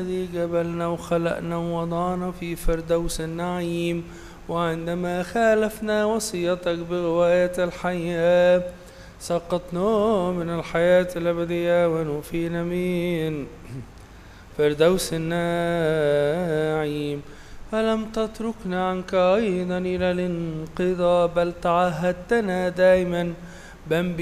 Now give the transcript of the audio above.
الذي جبلنا وخلقنا ووضعنا في فردوس النعيم، وعندما خالفنا وصيتك بغواية الحياة سقطنا من الحياة الأبدية ونفينا من فردوس النعيم. فلم تتركنا عنك أيضا إلى الانقضاء، بل تعهدتنا دائما